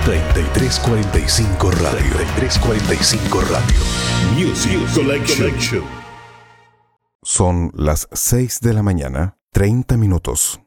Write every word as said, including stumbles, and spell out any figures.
treinta y tres cuarenta y cinco Radio. treinta y tres cuarenta y cinco Radio. Music Collection. Son las seis de la mañana, treinta minutos.